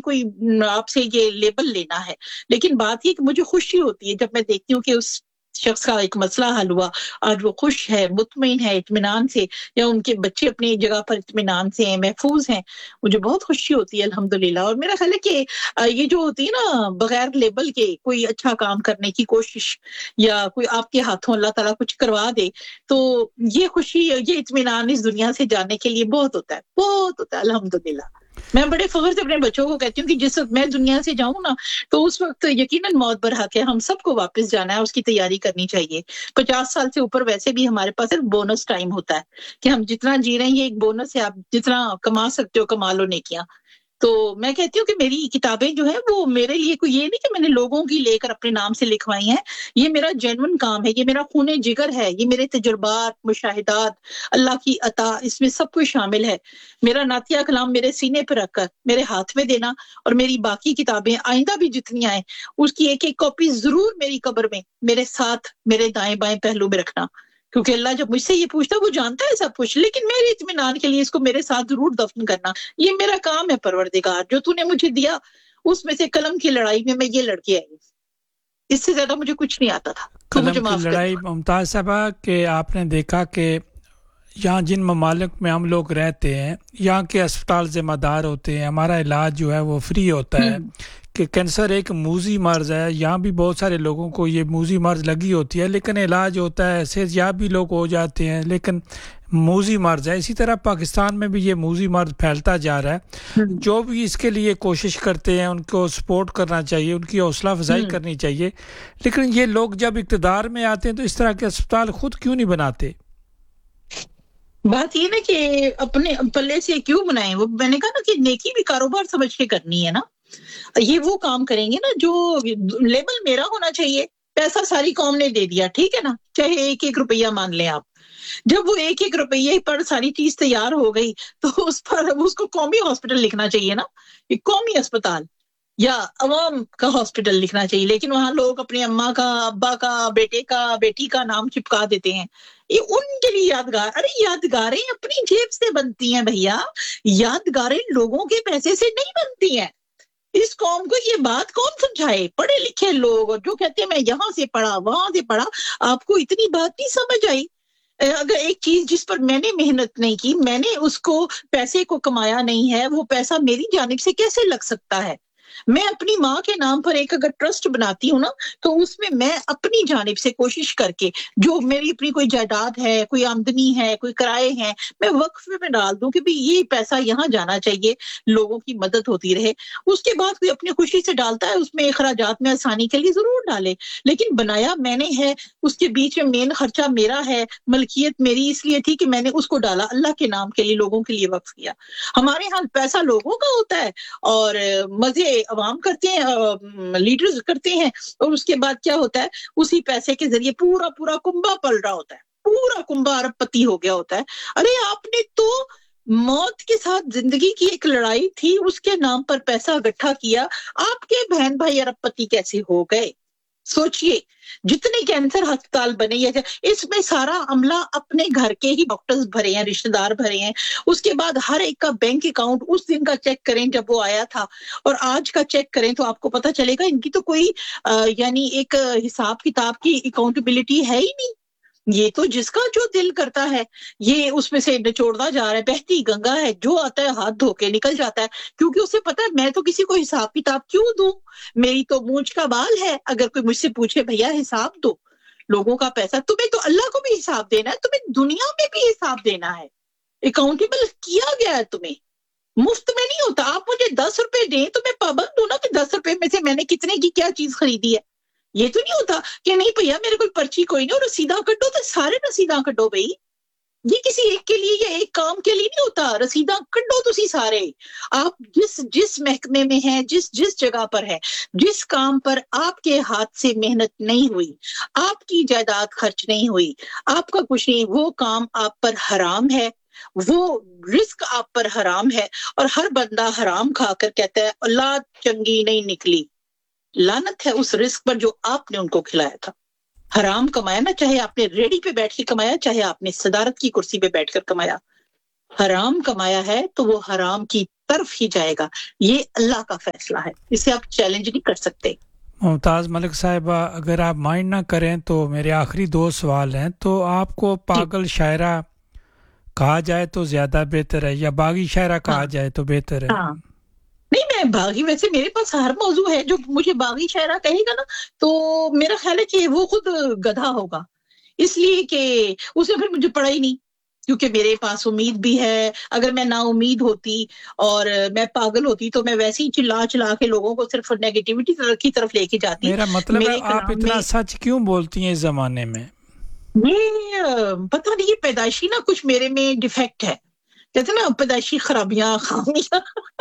कोई आपसे ये लेबल लेना है, लेकिन बात ये कि मुझे खुशी होती है जब मैं देखती हूँ कि उस शख्स का एक मसला हल हुआ, आज वो खुश है, मुतमईन है, इत्मीनान से, या उनके बच्चे अपनी जगह पर इत्मीनान से हैं, महफूज हैं, मुझे बहुत खुशी होती है अल्हम्दुलिल्लाह। और मेरा ख्याल है कि ये जो होती है ना बगैर लेबल के कोई अच्छा काम करने की कोशिश, या कोई आपके हाथों अल्लाह ताला कुछ करवा दे, तो ये खुशी, ये इत्मीनान इस दुनिया से जाने के लिए बहुत होता है अल्हम्दुलिल्लाह। मैं बड़े फख्र से अपने बच्चों को कहती हूँ कि जिस वक्त मैं दुनिया से जाऊं ना, तो उस वक्त यकीनन मौत बरहक है, हम सबको वापस जाना है, उसकी तैयारी करनी चाहिए। 50 साल से ऊपर वैसे भी हमारे पास एक बोनस टाइम होता है कि हम जितना जी रहे हैं ये एक बोनस है, आप जितना कमा सकते हो कमा लो नेकियां। तो मैं कहती हूँ कि मेरी किताबें जो है वो मेरे लिए कोई ये नहीं कि मैंने लोगों की लेकर अपने नाम से लिखवाई हैं, ये मेरा जेन्युइन काम है, ये मेरा खूने जिगर है, ये मेरे तजुर्बात, मुशाहिदात, अल्लाह की अता, इसमें सब कुछ शामिल है। मेरा नातिया कलाम मेरे सीने पर रखकर मेरे हाथ में देना, और मेरी बाकी किताबें आइंदा भी जितनी आए उसकी एक एक कॉपी जरूर मेरी कब्र में मेरे साथ मेरे दाएं बाएं पहलू में रखना, क्योंकि अल्लाह जब मुझसे ये पूछता है वो जानता है सब कुछ, लेकिन मेरे इत्मीनान के लिए इसको मेरे साथ जरूर दफन करना, ये मेरा काम है परवरदिगार, जो तूने मुझे दिया उसमें से कलम की लड़ाई में मैं ये लड़के आई, इससे ज्यादा मुझे कुछ नहीं आता था। तो मुझे कलम की माफ लड़ाई कर। मुमताज साहबा कि आपने देखा कि यहाँ जिन ममालिक में हम लोग रहते हैं यहाँ के अस्पताल ज़िम्मेदार होते हैं, हमारा इलाज जो है वो फ्री होता है कि कैंसर एक मूजी मर्ज है, यहाँ भी बहुत सारे लोगों को ये मूजी मर्ज लगी होती है लेकिन इलाज होता है, सेहतयाब भी लोग हो जाते हैं, लेकिन मूजी मर्ज है। इसी तरह पाकिस्तान में भी ये मूजी मर्ज फैलता जा रहा है। जो भी इसके लिए कोशिश करते हैं उनको सपोर्ट करना चाहिए, उनकी हौसला अफजाई करनी चाहिए, लेकिन ये लोग जब इक़्तिदार में आते हैं तो इस तरह के अस्पताल खुद क्यों नहीं बनाते? बात ये ना कि अपने पल्ले से क्यों बनाए, वो मैंने कहा ना कि नेकी भी कारोबार समझ के करनी है ना, ये वो काम करेंगे ना जो लेबल मेरा होना चाहिए, पैसा सारी कौम ने दे दिया, ठीक है ना, चाहे एक एक रुपया मान लें आप, जब वो एक एक रुपये पर सारी चीज तैयार हो गई तो उस पर उसको कौमी हॉस्पिटल लिखना चाहिए ना, ये कौमी अस्पताल या अवाम का हॉस्पिटल लिखना चाहिए, लेकिन वहां लोग अपने अम्मा का, अब्बा का, बेटे का, बेटी का नाम चिपका देते हैं। ये उनके लिए यादगार, अरे यादगारें अपनी जेब से बनती हैं भैया, यादगारें लोगों के पैसे से नहीं बनती हैं। इस कौम को ये बात कौन समझाए? पढ़े लिखे लोग जो कहते हैं मैं यहाँ से पढ़ा वहां से पढ़ा, आपको इतनी बात नहीं समझ आई? अगर एक चीज जिस पर मैंने मेहनत नहीं की, मैंने उसको पैसे को कमाया नहीं है, वो पैसा मेरी जानिब से कैसे लग सकता है? मैं अपनी माँ के नाम पर एक अगर ट्रस्ट बनाती हूँ ना, तो उसमें मैं अपनी जानिब से कोशिश करके जो मेरी अपनी कोई जायदाद है, कोई आमदनी है, कोई किराए हैं, मैं वक्फ में डाल दूं कि भाई ये पैसा यहाँ जाना चाहिए, लोगों की मदद होती रहे। उसके बाद कोई अपनी खुशी से डालता है, उसमें अखराजात में आसानी के लिए जरूर डाले, लेकिन बनाया मैंने है, उसके बीच में मेन खर्चा मेरा है, मलकियत मेरी इसलिए थी कि मैंने उसको डाला अल्लाह के नाम के लिए, लोगों के लिए वक्फ किया। हमारे यहाँ पैसा लोगों का होता है और मजे अवाम करते हैं, लीडर्स करते हैं, और उसके बाद क्या होता है, उसी पैसे के जरिए पूरा पूरा कुंभा पल रहा होता है, पूरा कुंभा अरबपति हो गया होता है। अरे आपने तो मौत के साथ जिंदगी की एक लड़ाई थी, उसके नाम पर पैसा इकट्ठा किया, आपके बहन भाई अरबपति कैसे हो गए? सोचिए, जितने कैंसर अस्पताल बने, या इसमें सारा अमला अपने घर के ही डॉक्टर्स भरे हैं, रिश्तेदार भरे हैं, उसके बाद हर एक का बैंक अकाउंट उस दिन का चेक करें जब वो आया था और आज का चेक करें तो आपको पता चलेगा इनकी तो कोई यानी एक हिसाब किताब की अकाउंटेबिलिटी है ही नहीं। ये तो जिसका जो दिल करता है ये उसमें से निचोड़ता जा रहा है, बहती गंगा है, जो आता है हाथ धो के निकल जाता है, क्योंकि उसे पता है मैं तो किसी को हिसाब किताब क्यों दूं, मेरी तो मूंछ का बाल है। अगर कोई मुझसे पूछे भैया हिसाब दो, लोगों का पैसा, तुम्हें तो अल्लाह को भी हिसाब देना है, तुम्हें दुनिया में भी हिसाब देना है, अकाउंटेबल किया गया है तुम्हें, मुफ्त में नहीं होता। आप मुझे 10 रुपए दें तो मैं पाबंद हूं ना कि 10 रुपए में से मैंने कितने की क्या चीज खरीदी है। ये तो नहीं होता कि नहीं भैया मेरे कोई पर्ची कोई नहीं और रसीदा कटो, तो सारे रसीदा कटो भाई, ये किसी एक के लिए या एक काम के लिए नहीं होता, रसीदा कटो तुसी सारे। आप जिस जिस महकमे में हैं, जिस जिस जगह पर है, जिस काम पर आपके हाथ से मेहनत नहीं हुई, आपकी जायदाद खर्च नहीं हुई, आपका कुछ नहीं, वो काम आप पर हराम है, वो रिस्क आप पर हराम है। और हर बंदा हराम खाकर कहता है औलाद चंगी नहीं निकली, लानत है उस रिस्क पर जो आपने उनको खिलाया था। हराम कमाया ना, चाहे आपने रेडी पे बैठ के कमाया, चाहे आपने सदारत की कुर्सी पे बैठकर कमाया, हराम कमाया है तो वो हराम की طرف ہی جائے گا. یہ اللہ کا فیصلہ ہے, اسے آپ چیلنج نہیں کر سکتے. ممتاز ملک صاحبہ, اگر آپ مائنڈ نہ کریں تو میرے آخری 2 سوال ہیں. تو آپ کو پاگل شاعرہ کہا جائے تو زیادہ بہتر ہے یا باغی شاعرہ کہا جائے تو بہتر ہے؟ نہیں, میں باغی, ویسے میرے پاس ہر موضوع ہے. جو مجھے باغی شاعرہ کہے گا نا تو میرا خیال ہے کہ وہ خود گدھا ہوگا, اس لیے کہ اس نے پھر مجھے پڑھا ہی نہیں, کیونکہ میرے پاس امید بھی ہے. اگر میں نا امید ہوتی اور میں پاگل ہوتی تو میں ویسے ہی چلا چلا کے لوگوں کو صرف نیگیٹیوٹی کی طرف لے کے جاتی. میرا مطلب ہے میرے آپ اتنا سچ کیوں بولتی ہیں اس زمانے میں؟ یہ پتہ نہیں, یہ پیدائشی نا کچھ میرے میں ڈیفیکٹ ہے, کہتے ہیں نا پیدائشی خرابیاں خامیاں.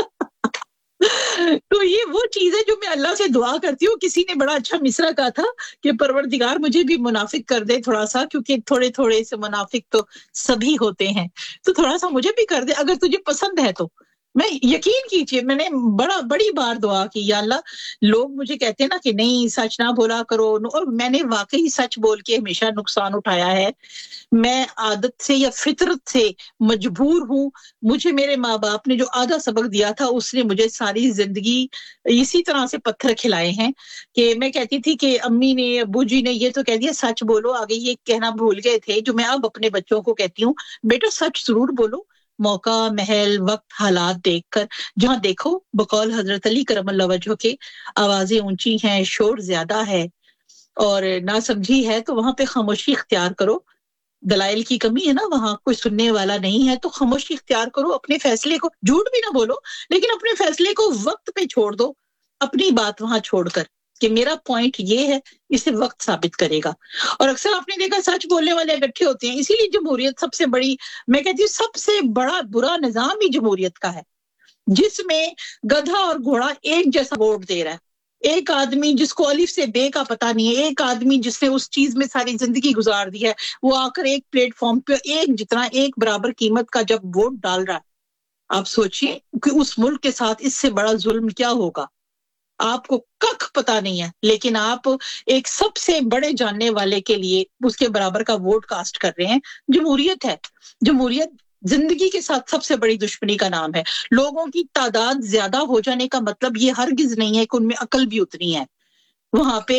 تو یہ وہ چیز ہے جو میں اللہ سے دعا کرتی ہوں. کسی نے بڑا اچھا مصرع کہا تھا کہ پروردگار مجھے بھی منافق کر دے تھوڑا سا, کیونکہ تھوڑے تھوڑے سے منافق تو سبھی ہوتے ہیں, تو تھوڑا سا مجھے بھی کر دے اگر تجھے پسند ہے تو. میں یقین کیجئے میں نے بڑی بار دعا کی, یا اللہ لوگ مجھے کہتے ہیں نا کہ نہیں سچ نہ بولا کرو, اور میں نے واقعی سچ بول کے ہمیشہ نقصان اٹھایا ہے. میں عادت سے یا فطرت سے مجبور ہوں. مجھے میرے ماں باپ نے جو آدھا سبق دیا تھا اس نے مجھے ساری زندگی اسی طرح سے پتھر کھلائے ہیں کہ میں کہتی تھی کہ امی نے ابو جی نے یہ تو کہہ دیا سچ بولو, آگے یہ کہنا بھول گئے تھے, جو میں اب اپنے بچوں کو کہتی ہوں بیٹا سچ ضرور بولو, موقع محل وقت حالات دیکھ کر. جہاں دیکھو بقول حضرت علی کرم اللہ وجہہ کے آوازیں اونچی ہیں, شور زیادہ ہے اور نہ سمجھی ہے تو وہاں پہ خاموشی اختیار کرو. دلائل کی کمی ہے نا, وہاں کوئی سننے والا نہیں ہے تو خاموشی اختیار کرو. اپنے فیصلے کو, جھوٹ بھی نہ بولو لیکن اپنے فیصلے کو وقت پہ چھوڑ دو, اپنی بات وہاں چھوڑ کر کہ میرا پوائنٹ یہ ہے, اسے وقت ثابت کرے گا. اور اکثر آپ نے دیکھا سچ بولنے والے اکٹھے ہوتے ہیں, اسی لیے جمہوریت سب سے بڑی, میں کہتی ہوں سب سے بڑا برا نظام ہی جمہوریت کا ہے, جس میں گدھا اور گھوڑا ایک جیسا ووٹ دے رہا ہے. ایک آدمی جس کو الف سے بے کا پتہ نہیں ہے, ایک آدمی جس نے اس چیز میں ساری زندگی گزار دی ہے, وہ آ کر ایک پلیٹ فارم پہ ایک جتنا ایک برابر قیمت کا جب ووٹ ڈال رہا ہے. آپ سوچئے کہ اس ملک کے ساتھ اس سے بڑا ظلم کیا ہوگا. آپ کو ککھ پتہ نہیں ہے لیکن آپ ایک سب سے بڑے جاننے والے کے لیے اس کے برابر کا ووٹ کاسٹ کر رہے ہیں. جمہوریت ہے. جمہوریت زندگی کے ساتھ سب سے بڑی دشمنی کا نام ہے. لوگوں کی تعداد زیادہ ہو جانے کا مطلب یہ ہرگز نہیں ہے کہ ان میں عقل بھی اتنی ہے. وہاں پہ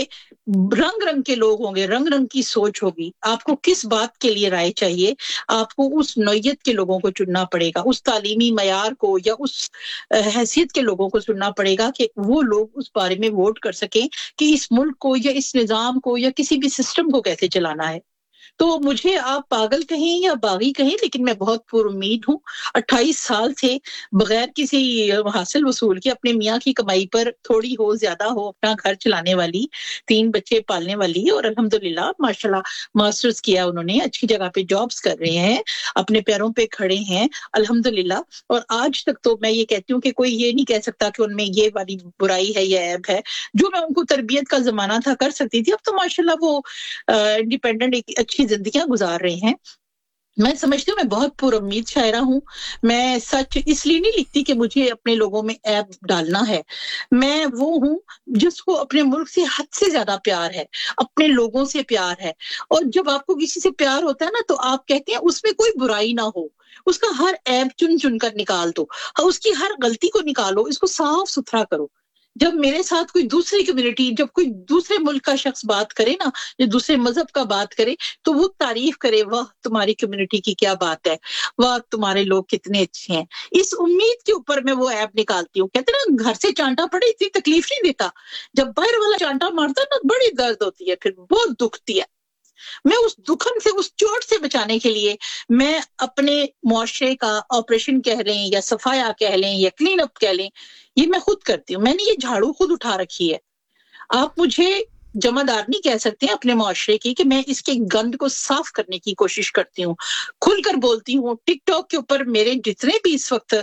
رنگ رنگ کے لوگ ہوں گے, رنگ رنگ کی سوچ ہوگی. آپ کو کس بات کے لیے رائے چاہیے, آپ کو اس نوعیت کے لوگوں کو چننا پڑے گا, اس تعلیمی معیار کو یا اس حیثیت کے لوگوں کو چننا پڑے گا کہ وہ لوگ اس بارے میں ووٹ کر سکیں کہ اس ملک کو یا اس نظام کو یا کسی بھی سسٹم کو کیسے چلانا ہے. تو مجھے آپ پاگل کہیں یا باغی کہیں لیکن میں بہت پر امید ہوں. 28 سال سے بغیر کسی حاصل وصول کے اپنے میاں کی کمائی پر تھوڑی ہو زیادہ ہو اپنا گھر چلانے والی, 3 بچے پالنے والی, اور الحمدللہ ماشاءاللہ ماسٹرز کیا انہوں نے, اچھی جگہ پہ جابز کر رہے ہیں, اپنے پیروں پہ کھڑے ہیں الحمدللہ. اور آج تک تو میں یہ کہتی ہوں کہ کوئی یہ نہیں کہہ سکتا کہ ان میں یہ والی برائی ہے یا عیب ہے. جو میں ان کو تربیت کا زمانہ تھا کر سکتی تھی, اب تو ماشاءاللہ وہ انڈیپینڈنٹ ایک اچھی زندگیاں گزار رہے ہیں. میں سمجھتی ہوں میں بہت پر امید شاعرہ ہوں. میں سچ اس لیے نہیں لکھتی کہ مجھے اپنے لوگوں میں عیب ڈالنا ہے. میں وہ ہوں جس کو اپنے ملک سے حد سے زیادہ پیار ہے, اپنے لوگوں سے پیار ہے. اور جب آپ کو کسی سے پیار ہوتا ہے نا تو آپ کہتے ہیں اس میں کوئی برائی نہ ہو, اس کا ہر عیب چن چن کر نکال دو, اس کی ہر غلطی کو نکالو, اس کو صاف ستھرا کرو. جب میرے ساتھ کوئی دوسری کمیونٹی, جب کوئی دوسرے ملک کا شخص بات کرے نا, یا دوسرے مذہب کا بات کرے تو وہ تعریف کرے, واہ تمہاری کمیونٹی کی کیا بات ہے, واہ تمہارے لوگ کتنے اچھے ہیں. اس امید کے اوپر میں وہ ایپ نکالتی ہوں. کہتے ہیں نا گھر سے چانٹا پڑے اتنی تکلیف نہیں دیتا, جب باہر والا چانٹا مارتا ہے نا بڑی درد ہوتی ہے, پھر بہت دکھتی ہے. میں اس دکھن سے, اس چوٹ سے بچانے کے لیے میں اپنے معاشرے کا آپریشن کہہ لیں یا صفایا کہہ لیں یا کلین اپ کہہ لیں, یہ میں خود کرتی ہوں. میں نے یہ جھاڑو خود اٹھا رکھی ہے. آپ مجھے جمع دار نہیں کہہ سکتے ہیں اپنے معاشرے کی کہ میں اس کے گند کو صاف کرنے کی کوشش کرتی ہوں, کھل کر بولتی ہوں. ٹک ٹاک کے اوپر میرے جتنے بھی اس وقت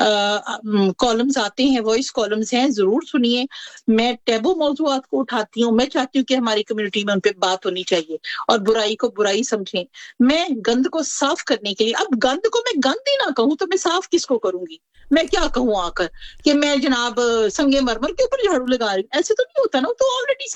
کالمز آتے ہیں, وائس کالمز ہیں, ضرور سنیے. میں ٹیبو موضوعات کو اٹھاتی ہوں. میں چاہتی ہوں کہ ہماری کمیونٹی میں ان پہ بات ہونی چاہیے اور برائی کو برائی سمجھیں. میں گند کو صاف کرنے کے لیے, اب گند کو میں گند ہی نہ کہوں تو میں صاف کس کو کروں گی؟ میں کیا کہوں آ کر کہ میں جناب سنگ مرمر کے اوپر جھاڑو لگا رہی ہوں؟ ایسے تو نہیں ہوتا نا, تو آلریڈی صاف ہے.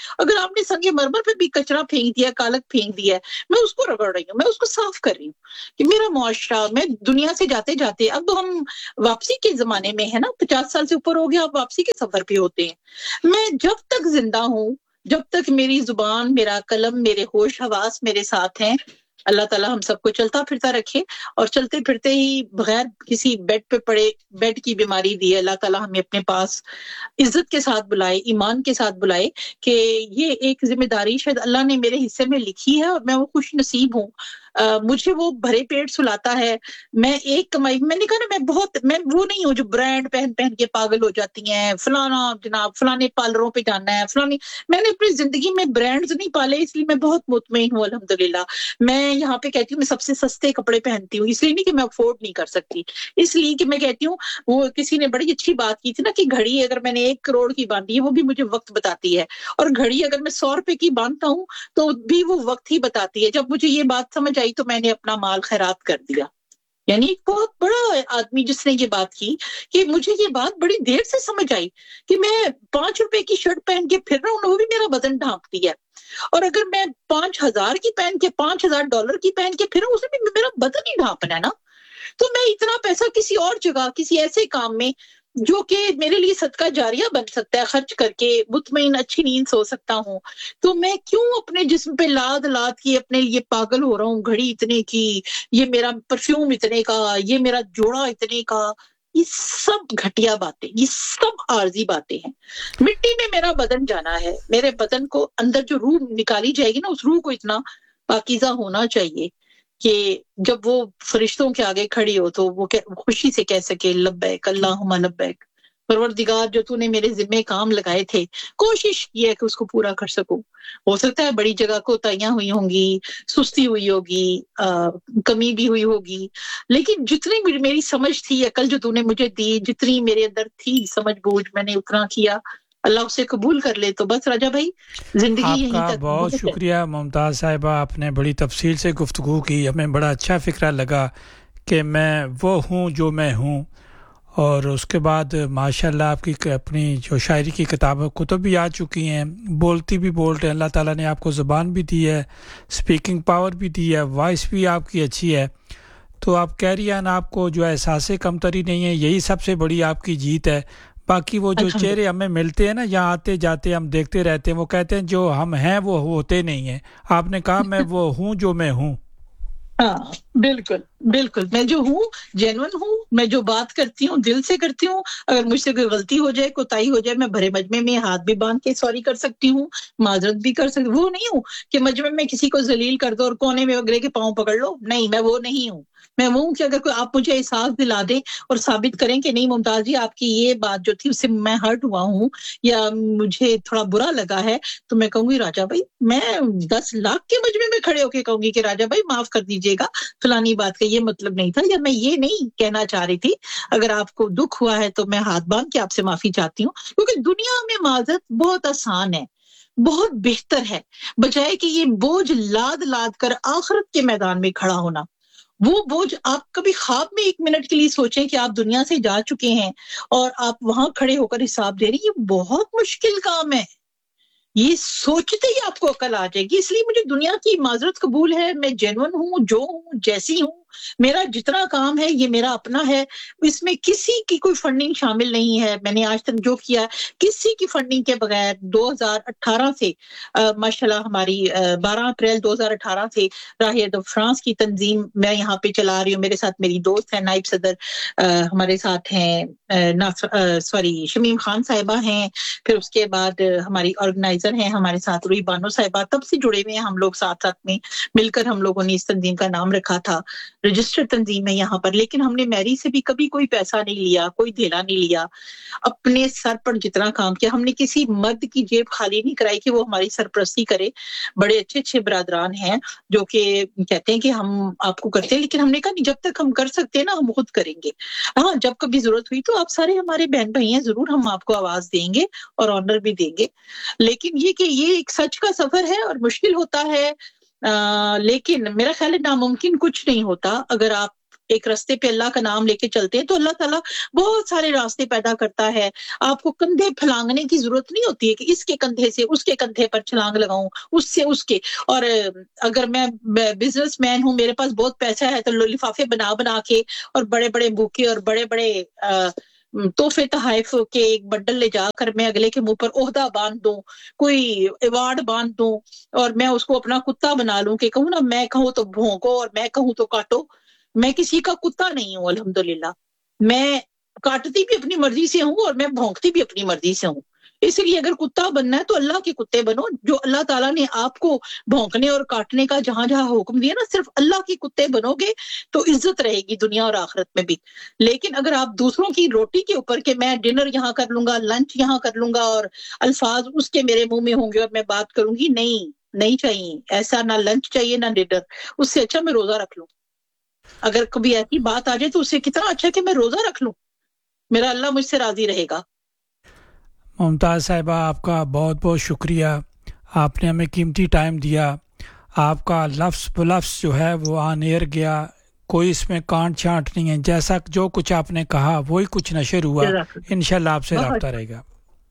اگر آپ نے سنگ مرمر پہ بھی کچرا پھینک دیا، کالک پھینک دیا ہے، میں اس کو رگڑ رہی ہوں، میں اس کو صاف کر رہی ہوں کہ میرا معاشرہ، میں دنیا سے جاتے جاتے، اب ہم واپسی کے زمانے میں ہے نا، 50 سال سے اوپر ہو گیا، اب واپسی کے سفر پہ ہوتے ہیں۔ میں جب تک زندہ ہوں، جب تک میری زبان، میرا قلم، میرے ہوش حواس میرے ساتھ ہیں، اللہ تعالیٰ ہم سب کو چلتا پھرتا رکھے، اور چلتے پھرتے ہی بغیر کسی بیڈ پہ پڑے، بیڈ کی بیماری دی اللہ تعالیٰ ہمیں اپنے پاس عزت کے ساتھ بلائے، ایمان کے ساتھ بلائے، کہ یہ ایک ذمہ داری شاید اللہ نے میرے حصے میں لکھی ہے، اور میں وہ خوش نصیب ہوں۔ مجھے وہ بھرے پیٹ سلاتا ہے۔ میں ایک کمائی، میں نے کہا نا، میں وہ نہیں ہوں جو برانڈ پہن پہن کے پاگل ہو جاتی ہیں، فلانا جناب فلانے پارلروں پہ جانا ہے، فلانی۔ میں نے اپنی زندگی میں برانڈز نہیں پالے، اس لیے میں بہت مطمئن ہوں الحمدللہ۔ میں یہاں پہ کہتی ہوں میں سب سے سستے کپڑے پہنتی ہوں، اس لیے نہیں کہ میں افورڈ نہیں کر سکتی، اس لیے کہ میں کہتی ہوں، وہ کسی نے بڑی اچھی بات کی تھی نا، کہ گھڑی اگر میں نے 1 کروڑ کی باندھی ہے وہ بھی مجھے وقت بتاتی ہے، اور گھڑی اگر میں 100 روپے کی باندھتا ہوں تو بھی وہ وقت ہی بتاتی ہے۔ جب مجھے یہ بات سمجھ آئی تو میں نے اپنا مال خیرات کر دیا۔ یعنی ایک بہت بڑا آدمی جس نے یہ بات کی، کہ مجھے یہ بات بڑی دیر سے سمجھ آئی کہ میں 5 روپے کی شرٹ پہن کے پھر رہا ہوں، وہ بھی میرا بدن ڈھانپتی ہے، اور اگر میں 5,000 کی پہن کے، $5,000 کی پہن کے پھر رہا ہوں، اسے بھی میرا بدن ہی ڈھانپنا ہے نا۔ تو میں اتنا پیسہ کسی اور جگہ، کسی ایسے کام میں جو کہ میرے لیے صدقہ جاریہ بن سکتا ہے، خرچ کر کے مطمئن اچھی نیند سو سکتا ہوں، تو میں کیوں اپنے جسم پہ لاد لاد کے اپنے لیے پاگل ہو رہا ہوں؟ گھڑی اتنے کی، یہ میرا پرفیوم اتنے کا، یہ میرا جوڑا اتنے کا، یہ سب گھٹیا باتیں، یہ سب عارضی باتیں ہیں۔ مٹی میں میرا بدن جانا ہے، میرے بدن کو اندر جو روح نکالی جائے گی نا، اس روح کو اتنا پاکیزہ ہونا چاہیے کہ جب وہ فرشتوں کے آگے کھڑی ہو تو وہ خوشی سے کہہ سکے لبیک اللہم لبیک، پروردگار جو تو نے میرے ذمے کام لگائے تھے، کوشش کی ہے کہ اس کو پورا کر سکوں۔ ہو سکتا ہے بڑی جگہ کوتاہیاں ہوئی ہوں گی، سستی ہوئی ہوگی، کمی بھی ہوئی ہوگی، لیکن جتنی میری سمجھ تھی، عقل جو تو نے مجھے دی، جتنی میرے اندر تھی سمجھ بوجھ، میں نے اتنا کیا۔ اللہ اسے قبول کر لے۔ تو بس راجہ بھائی، زندگی آپ یہیں کا تک بہت ہے۔ شکریہ ممتاز صاحبہ، آپ نے بڑی تفصیل سے گفتگو کی، ہمیں بڑا اچھا فکرہ لگا کہ میں وہ ہوں جو میں ہوں۔ اور اس کے بعد ماشاءاللہ آپ کی اپنی جو شاعری کی کتب بھی آ چکی ہیں، بولتی بھی بولتے ہیں، اللہ تعالیٰ نے آپ کو زبان بھی دی ہے، سپیکنگ پاور بھی دی ہے، وائس بھی آپ کی اچھی ہے، تو آپ کیریئن، آپ کو جو احساس کمتری نہیں ہے، یہی سب سے بڑی آپ کی جیت ہے۔ باقی وہ جو چہرے ہمیں ملتے ہیں نا، یہاں آتے جاتے ہم دیکھتے رہتے ہیں، وہ کہتے ہیں جو ہم ہیں وہ ہوتے نہیں ہیں۔ آپ نے کہا میں وہ ہوں جو میں ہوں۔ ہاں بالکل بالکل، میں جو ہوں جینون ہوں، میں جو بات کرتی ہوں دل سے کرتی ہوں۔ اگر مجھ سے کوئی غلطی ہو جائے، کوتاہی ہو جائے، میں بھرے مجمع میں ہاتھ بھی باندھ کے سوری کر سکتی ہوں، معذرت بھی کر سکتی ہوں۔ وہ نہیں ہوں کہ مجمع میں کسی کو ذلیل کر دو اور کونے میں اگلے کے پاؤں پکڑ لو، نہیں، میں وہ نہیں ہوں۔ میں وہ ہوں کہ اگر کوئی آپ مجھے احساس دلا دیں اور ثابت کریں کہ نہیں ممتاز جی آپ کی یہ بات جو تھی اس سے میں ہرٹ ہوا ہوں یا مجھے تھوڑا برا لگا ہے، تو میں کہوں گی راجہ بھائی، میں 10 لاکھ کے مجمع میں کھڑے ہو کے کہوں گی کہ راجہ بھائی معاف کر دیجیے گا، فلانی بات کا یہ مطلب نہیں تھا، یا میں یہ نہیں کہنا چاہ رہی تھی۔ اگر آپ کو دکھ ہوا ہے تو میں ہاتھ باندھ کے آپ سے معافی چاہتی ہوں، کیونکہ دنیا میں معذرت بہت آسان ہے، بہت بہتر ہے، بجائے کہ یہ بوجھ لاد لاد کر آخرت کے میدان میں کھڑا ہونا۔ وہ بوجھ آپ کبھی خواب میں 1 منٹ کے لیے سوچیں کہ آپ دنیا سے جا چکے ہیں اور آپ وہاں کھڑے ہو کر حساب دے رہے ہیں، یہ بہت مشکل کام ہے۔ یہ سوچتے ہی آپ کو عقل آ جائے گی۔ اس لیے مجھے دنیا کی معذرت قبول ہے، میں جینون ہوں، جو ہوں، جیسی ہوں، میرا جتنا کام ہے یہ میرا اپنا ہے، اس میں کسی کی کوئی فنڈنگ شامل نہیں ہے۔ میں نے آج تک جو کیا کسی کی فنڈنگ کے بغیر 2018 سے ماشاءاللہ ہماری 12 اپریل 2018 سے راہ فرانس کی تنظیم میں یہاں پہ چلا رہی ہوں۔ میرے ساتھ میری دوست ہیں نائب صدر، ہمارے ساتھ ہیں شمیم خان صاحبہ ہیں، پھر اس کے بعد ہماری آرگنائزر ہیں ہمارے ساتھ روئی بانو صاحبہ، تب سے جڑے ہوئے ہیں ہم لوگ، ساتھ ساتھ میں مل کر ہم لوگوں نے اس تنظیم کا نام رکھا تھا، رجسٹر تنظیم ہے یہاں پر۔ لیکن ہم نے میری سے بھی کبھی کوئی پیسہ نہیں لیا، کوئی دھیلا نہیں لیا، اپنے سر پر جتنا کام کیا۔ ہم نے کسی مرد کی جیب خالی نہیں کرائی کہ وہ ہماری سرپرستی کرے۔ بڑے اچھے اچھے برادران ہیں جو کہ کہتے ہیں کہ ہم آپ کو کرتے ہیں، لیکن ہم نے کہا نہیں، جب تک ہم کر سکتے ہیں نا ہم خود کریں گے۔ ہاں جب کبھی ضرورت ہوئی تو آپ سارے ہمارے بہن بھائی ہیں، ضرور ہم آپ کو آواز دیں گے اور آنر بھی دیں گے۔ لیکن یہ کہ یہ ایک سچ کا سفر ہے اور مشکل ہوتا ہے، لیکن میرا خیال ہے ناممکن کچھ نہیں ہوتا۔ اگر آپ ایک راستے پہ اللہ کا نام لے کے چلتے ہیں تو اللہ تعالیٰ بہت سارے راستے پیدا کرتا ہے. آپ کو کندھے پھلانگنے کی ضرورت نہیں ہوتی ہے کہ اس کے کندھے سے اس کے کندھے پر چھلانگ لگاؤں, اس سے اس کے. اور اگر میں بزنس مین ہوں, میرے پاس بہت پیسہ ہے, تو لفافے بنا بنا کے اور بڑے بڑے بوکے اور بڑے بڑے تحفے تحائف کے ایک بنڈل لے جا کر میں اگلے کے منہ پر عہدہ باندھ دوں, کوئی ایوارڈ باندھ دوں, اور میں اس کو اپنا کتا بنا لوں کہ کہوں نا میں کہوں تو بھونکو اور میں کہوں تو کاٹو. میں کسی کا کتا نہیں ہوں الحمدللہ. میں کاٹتی بھی اپنی مرضی سے ہوں اور میں بھونکتی بھی اپنی مرضی سے ہوں. اس لیے اگر کتا بننا ہے تو اللہ کے کتے بنو. جو اللہ تعالیٰ نے آپ کو بھونکنے اور کاٹنے کا جہاں جہاں حکم دیا نا, صرف اللہ کے کتے بنو گے تو عزت رہے گی دنیا اور آخرت میں بھی. لیکن اگر آپ دوسروں کی روٹی کے اوپر کہ میں ڈنر یہاں کر لوں گا, لنچ یہاں کر لوں گا, اور الفاظ اس کے میرے منہ میں ہوں گے اور میں بات کروں گی, نہیں چاہیے ایسا. نہ لنچ چاہیے نہ ڈنر. اس سے اچھا میں روزہ رکھ لوں. اگر کبھی ایسی بات آ جائے تو اس سے کتنا اچھا کہ میں روزہ رکھ لوں, میرا اللہ مجھ سے راضی رہے گا. ممتاز صاحبہ, آپ کا بہت بہت شکریہ. آپ نے ہمیں قیمتی ٹائم دیا. آپ کا لفظ بلفظ جو ہے وہ آن ایئر گیا, کوئی اس میں کانٹ چھانٹ نہیں ہے. جیسا جو کچھ آپ نے کہا وہی کچھ نشر ہوا. انشاءاللہ آپ سے رابطہ رہے گا.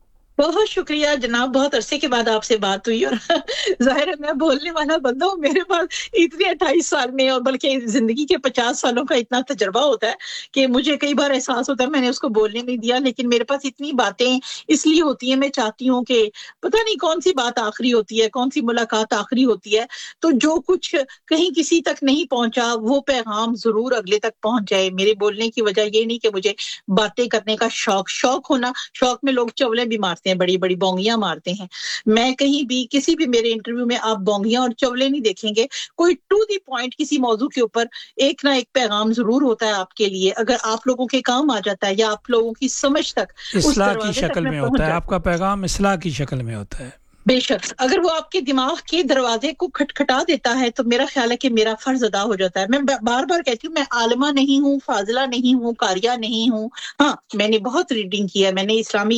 بہت شکریہ جناب, بہت عرصے کے بعد آپ سے بات ہوئی. اور ظاہر ہے میں بولنے والا بندہ ہوں, میرے پاس اتنے 28 سال میں اور بلکہ زندگی کے 50 سالوں کا اتنا تجربہ ہوتا ہے کہ مجھے کئی بار احساس ہوتا ہے میں نے اس کو بولنے نہیں دیا. لیکن میرے پاس اتنی باتیں اس لیے ہوتی ہیں, میں چاہتی ہوں کہ پتہ نہیں کون سی بات آخری ہوتی ہے, کون سی ملاقات آخری ہوتی ہے, تو جو کچھ کہیں کسی تک نہیں پہنچا وہ پیغام ضرور اگلے تک پہنچ جائے. میرے بولنے کی وجہ یہ نہیں کہ مجھے باتیں کرنے کا شوق ہونا. شوق میں لوگ چولے بھی مارتے ہیں, بڑی بڑی بونگیاں مارتے ہیں. میں کہیں بھی کسی بھی میرے انٹرویو میں آپ بونگیاں اور چولے نہیں دیکھیں گے. کوئی ٹو دی پوائنٹ کسی موضوع کے اوپر ایک نہ ایک پیغام ضرور ہوتا ہے آپ کے لیے. اگر آپ لوگوں کے کام آ جاتا ہے یا آپ لوگوں کی سمجھ تک اس اصلاح کی دروازے تک شکل میں ہوتا ہے. آپ کا پیغام اصلاح کی شکل میں ہوتا ہے. بے شک اگر وہ آپ کے دماغ کے دروازے کو کھٹکھٹا دیتا ہے تو میرا خیال ہے کہ میرا فرض ادا ہو جاتا ہے. میں بار بار کہتی ہوں میں عالمہ نہیں ہوں, فاضلہ نہیں ہوں, قاریہ نہیں ہوں. ہاں میں نے بہت ریڈنگ کی ہے, میں نے اسلامی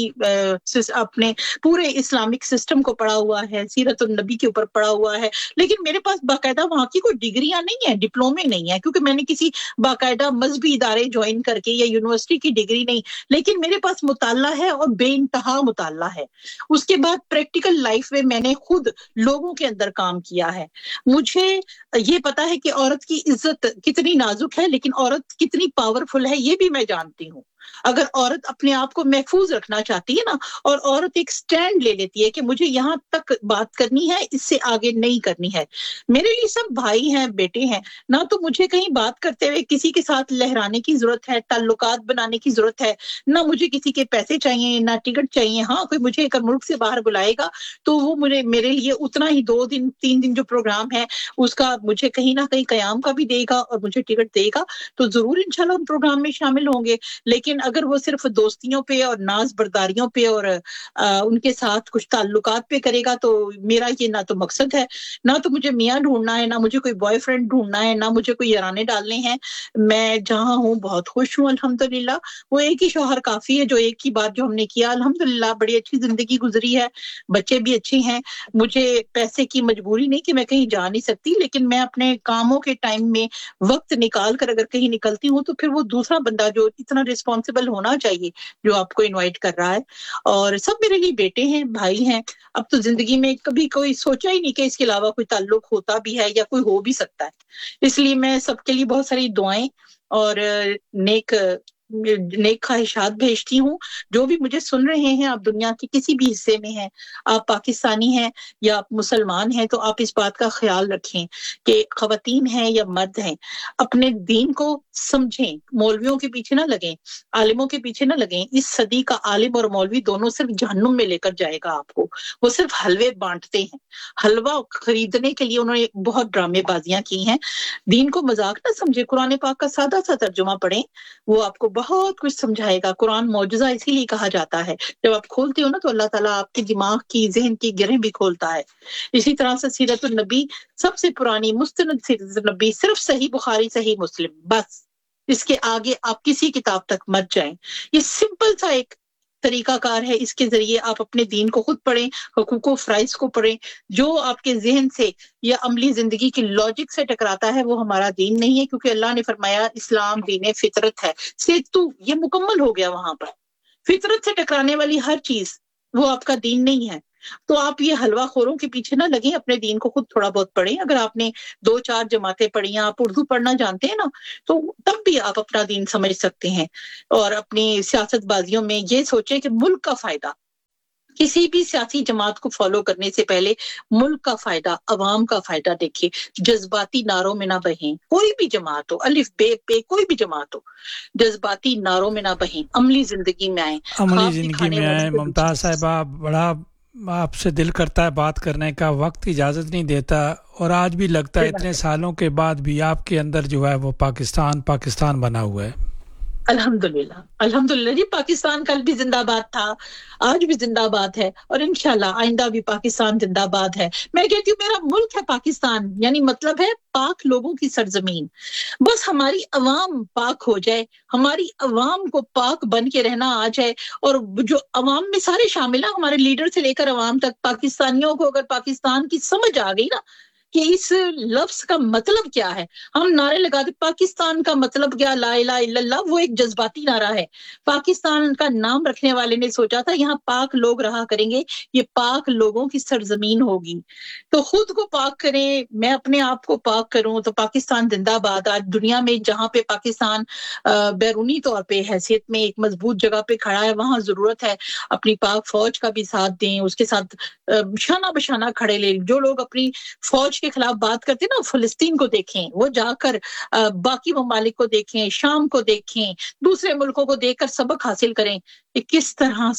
اپنے پورے اسلامک سسٹم کو پڑھا ہوا ہے, سیرت النبی کے اوپر پڑھا ہوا ہے. لیکن میرے پاس باقاعدہ وہاں کی کوئی ڈگریاں نہیں ہیں, ڈپلومے نہیں ہیں, کیونکہ میں نے کسی باقاعدہ مذہبی ادارے جوائن کر کے یا یونیورسٹی کی ڈگری نہیں. لیکن میرے پاس مطالعہ ہے اور بے انتہا مطالعہ ہے. اس کے بعد پریکٹیکل لائف میں نے خود لوگوں کے اندر کام کیا ہے. مجھے یہ پتا ہے کہ عورت کی عزت کتنی نازک ہے, لیکن عورت کتنی پاورفل ہے یہ بھی میں جانتی ہوں. اگر عورت اپنے آپ کو محفوظ رکھنا چاہتی ہے نا, اور عورت ایک سٹینڈ لے لیتی ہے کہ مجھے یہاں تک بات کرنی ہے, اس سے آگے نہیں کرنی ہے. میرے لیے سب بھائی ہیں, بیٹے ہیں. نہ تو مجھے کہیں بات کرتے ہوئے کسی کے ساتھ لہرانے کی ضرورت ہے, تعلقات بنانے کی ضرورت ہے, نہ مجھے کسی کے پیسے چاہیے, نہ ٹکٹ چاہیے. ہاں کوئی مجھے اگر ملک سے باہر بلائے گا تو وہ میرے لیے اتنا ہی 2 دن 3 دن جو پروگرام ہے اس کا مجھے کہیں نہ کہیں قیام کا بھی دے گا اور مجھے ٹکٹ دے گا, تو ضرور انشاءاللہ ہم پروگرام میں شامل ہوں گے. لیکن اگر وہ صرف دوستیوں پہ اور ناز برداریوں پہ اور ان کے ساتھ کچھ تعلقات پہ کرے گا تو میرا یہ نہ تو مقصد ہے, نہ تو مجھے میاں ڈھونڈنا ہے, نہ مجھے کوئی بوائے فرینڈ ڈھونڈنا ہے, نہ مجھے کوئی یارانے ڈالنے ہیں. میں جہاں ہوں بہت خوش ہوں الحمدللہ. وہ ایک ہی شوہر کافی ہے, جو ایک ہی بات جو ہم نے کیا الحمدللہ بڑی اچھی زندگی گزری ہے, بچے بھی اچھے ہیں. مجھے پیسے کی مجبوری نہیں کہ میں کہیں جا نہیں سکتی, لیکن میں اپنے کاموں کے ٹائم میں وقت نکال کر اگر کہیں نکلتی ہوں تو پھر وہ دوسرا بندہ جو اتنا رسپانسبل ہونا چاہیے جو آپ کو انوائٹ کر رہا ہے. اور سب میرے لیے بیٹے ہیں, بھائی ہیں. اب تو زندگی میں کبھی کوئی سوچا ہی نہیں کہ اس کے علاوہ کوئی تعلق ہوتا بھی ہے یا کوئی ہو بھی سکتا ہے. اس لیے میں سب کے لیے بہت ساری دعائیں اور نیک خواہشات بھیجتی ہوں. جو بھی مجھے سن رہے ہیں, آپ دنیا کے کسی بھی حصے میں ہیں, آپ پاکستانی ہیں یا آپ مسلمان ہیں, تو آپ اس بات کا خیال رکھیں کہ خواتین ہیں یا مرد ہیں, اپنے دین کو سمجھیں, مولویوں کے پیچھے نہ لگیں, عالموں کے پیچھے نہ لگیں. اس صدی کا عالم اور مولوی دونوں صرف جہنم میں لے کر جائے گا آپ کو. وہ صرف حلوے بانٹتے ہیں, حلوہ خریدنے کے لیے انہوں نے بہت ڈرامے بازیاں کی ہیں. دین کو مذاق نہ سمجھے, قرآن پاک کا سادہ سا ترجمہ پڑھیں, وہ آپ کو بہت کچھ سمجھائے گا. قرآن معجزہ اسی لیے کہا جاتا ہے, جب آپ کھولتے ہو نا تو اللہ تعالیٰ آپ کے دماغ کی, ذہن کی گرہیں بھی کھولتا ہے. اسی طرح سے سیرت النبی سب سے پرانی مستند سیرت النبی صرف صحیح بخاری صحیح مسلم, بس اس کے آگے آپ کسی کتاب تک مت جائیں. یہ سمپل سا ایک طریقہ کار ہے، اس کے ذریعے آپ اپنے دین کو خود پڑھیں، حقوق و فرائض کو پڑھیں. جو آپ کے ذہن سے یا عملی زندگی کی لاجک سے ٹکراتا ہے وہ ہمارا دین نہیں ہے، کیونکہ اللہ نے فرمایا اسلام دین فطرت ہے. تو یہ مکمل ہو گیا وہاں پر. فطرت سے ٹکرانے والی ہر چیز وہ آپ کا دین نہیں ہے. تو آپ یہ حلوہ خوروں کے پیچھے نہ لگیں، اپنے دین کو خود تھوڑا بہت پڑھیں. اگر آپ نے 2-4 جماعتیں پڑھی ہیں، آپ اردو پڑھنا جانتے ہیں نا، تو تب بھی آپ اپنا دین سمجھ سکتے ہیں. اور اپنی سیاست بازیوں میں یہ سوچیں کہ ملک کا فائدہ، کسی بھی سیاسی جماعت کو فالو کرنے سے پہلے ملک کا فائدہ، عوام کا فائدہ دیکھیں. جذباتی نعروں میں نہ بہیں. کوئی بھی جماعت ہو، الف بے پہ کوئی بھی جماعت ہو، جذباتی نعروں میں نہ بہیں، عملی زندگی میں آئیں. عملی خواب زندگی دکھانے میں والوں آئے. کے پیچھے ممتاز صاحبہ، بڑا آپ سے دل کرتا ہے بات کرنے کا، وقت اجازت نہیں دیتا، اور آج بھی لگتا ہے اتنے سالوں کے بعد بھی آپ کے اندر جو ہے وہ پاکستان بنا ہوا ہے. الحمدللہ جی. پاکستان کل بھی زندہ باد تھا، آج بھی زندہ باد ہے، اور انشاءاللہ آئندہ بھی پاکستان زندہ باد ہے. میں کہتی ہوں میرا ملک ہے پاکستان، یعنی مطلب ہے پاک لوگوں کی سرزمین. بس ہماری عوام پاک ہو جائے، ہماری عوام کو پاک بن کے رہنا آ جائے. اور جو عوام میں سارے شامل ہیں، ہمارے لیڈر سے لے کر عوام تک، پاکستانیوں کو اگر پاکستان کی سمجھ آ گئی نا کہ اس لفظ کا مطلب کیا ہے. ہم نعرے لگاتے پاکستان کا مطلب کیا، لا الہ الا اللہ، وہ ایک جذباتی نعرہ ہے. پاکستان کا نام رکھنے والے نے سوچا تھا یہاں پاک لوگ رہا کریں گے، یہ پاک لوگوں کی سرزمین ہوگی. تو خود کو پاک کریں، میں اپنے آپ کو پاک کروں تو پاکستان زندہ باد. آج دنیا میں جہاں پہ پاکستان بیرونی طور پہ حیثیت میں ایک مضبوط جگہ پہ کھڑا ہے، وہاں ضرورت ہے اپنی پاک فوج کا بھی ساتھ دیں، اس کے ساتھ شانہ بشانہ کھڑے لیں. جو لوگ اپنی فوج کے خلاف بات کرتے ہیں نا، فلسطین کو دیکھیں، وہ جا کر باقی ممالک کو دیکھیں، شام کو دیکھیں، دوسرے ملکوں کو دیکھ کر سبق حاصل کریں کہ کس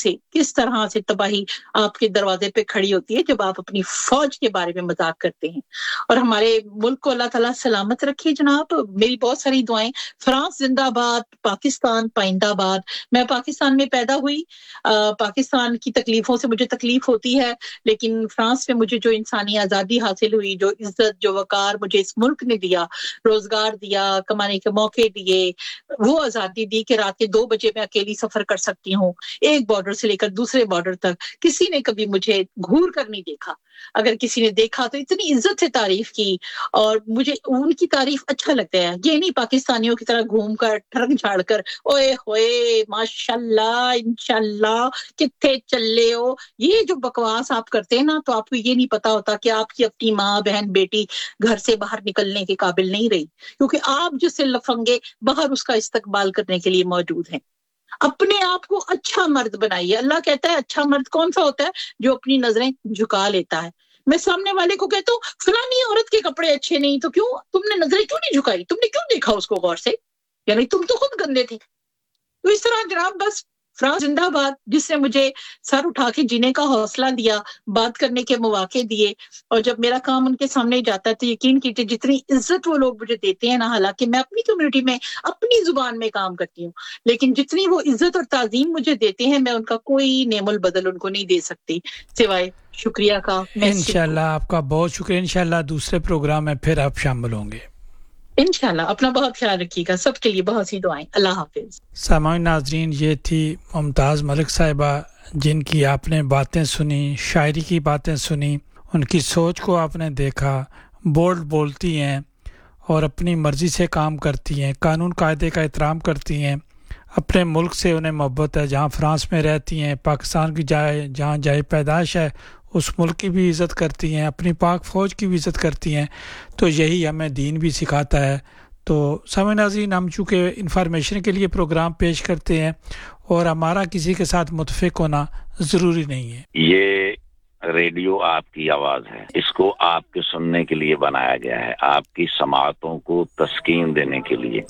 طرح سے تباہی آپ کے دروازے پہ کھڑی ہوتی ہے جب آپ اپنی فوج کے بارے میں مذاق کرتے ہیں. اور ہمارے ملک کو اللہ تعالیٰ سلامت رکھے جناب. میری بہت ساری دعائیں. فرانس زندہ باد، پاکستان پائندہ باد. میں پاکستان میں پیدا ہوئی، پاکستان کی تکلیفوں سے مجھے تکلیف ہوتی ہے، لیکن فرانس میں مجھے جو انسانی آزادی حاصل ہوئی، جو عزت، جو وقار مجھے اس ملک نے دیا، روزگار دیا، کمانے کے موقع دیے، وہ آزادی دی کہ رات کے 2 بجے میں اکیلی سفر کر سکتی ہوں، ایک بارڈر سے لے کر دوسرے بارڈر تک. کسی نے کبھی مجھے گھور کر نہیں دیکھا. اگر کسی نے دیکھا تو اتنی عزت سے تعریف کی، اور مجھے ان کی تعریف اچھا لگتا ہے. یہ نہیں پاکستانیوں کی طرح گھوم کر ٹھڑک جھاڑ کر اوئے ہوئے ماشاءاللہ انشاءاللہ کتنے چلے ہو، یہ جو بکواس آپ کرتے ہیں نا، تو آپ کو یہ نہیں پتا ہوتا کہ آپ کی اپنی ماں، بہن، بیٹی گھر سے باہر نکلنے کے قابل نہیں رہی، کیونکہ آپ جس سے لفنگے باہر اس کا استقبال کرنے کے لیے موجود ہیں. اپنے آپ کو اچھا مرد بنائیے. اللہ کہتا ہے اچھا مرد کون سا ہوتا ہے؟ جو اپنی نظریں جھکا لیتا ہے. میں سامنے والے کو کہتا ہوں فلانی عورت کے کپڑے اچھے نہیں، تو کیوں تم نے نظریں کیوں نہیں جھکائی؟ تم نے کیوں دیکھا اس کو غور سے؟ یعنی تم تو خود گندے تھے. تو اس طرح جناب بس فرانس زندہ باد، جس نے مجھے سر اٹھا کے جینے کا حوصلہ دیا، بات کرنے کے مواقع دیے، اور جب میرا کام ان کے سامنے جاتا ہے تو یقین کیجیے جتنی عزت وہ لوگ مجھے دیتے ہیں نا، حالانکہ میں اپنی کمیونٹی میں اپنی زبان میں کام کرتی ہوں، لیکن جتنی وہ عزت اور تعظیم مجھے دیتے ہیں، میں ان کا کوئی نعم البدل ان کو نہیں دے سکتی سوائے شکریہ کا. انشاءاللہ آپ کا بہت شکریہ. انشاءاللہ دوسرے پروگرام میں پھر آپ شامل ہوں گے. انشاءاللہ. اپنا بہت خیال رکھیے گا. سب کے لیے بہت سی دعائیں. اللہ حافظ. سامعین ناظرین، یہ تھی ممتاز ملک صاحبہ، جن کی آپ نے باتیں سنی، شاعری کی باتیں سنی، ان کی سوچ کو آپ نے دیکھا. بولڈ بولتی ہیں اور اپنی مرضی سے کام کرتی ہیں، قانون قاعدے کا احترام کرتی ہیں، اپنے ملک سے انہیں محبت ہے. جہاں فرانس میں رہتی ہیں، پاکستان کی جہاں جائے پیدائش ہے، اس ملک کی بھی عزت کرتی ہیں، اپنی پاک فوج کی بھی عزت کرتی ہیں. تو یہی ہمیں دین بھی سکھاتا ہے. تو سامعین ناظرین، ہم چونکہ انفارمیشن کے لیے پروگرام پیش کرتے ہیں اور ہمارا کسی کے ساتھ متفق ہونا ضروری نہیں ہے. یہ ریڈیو آپ کی آواز ہے، اس کو آپ کے سننے کے لیے بنایا گیا ہے، آپ کی سماعتوں کو تسکین دینے کے لیے.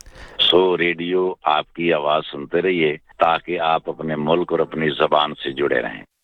ریڈیو آپ کی آواز سنتے رہیے تاکہ آپ اپنے ملک اور اپنی زبان سے جڑے رہیں.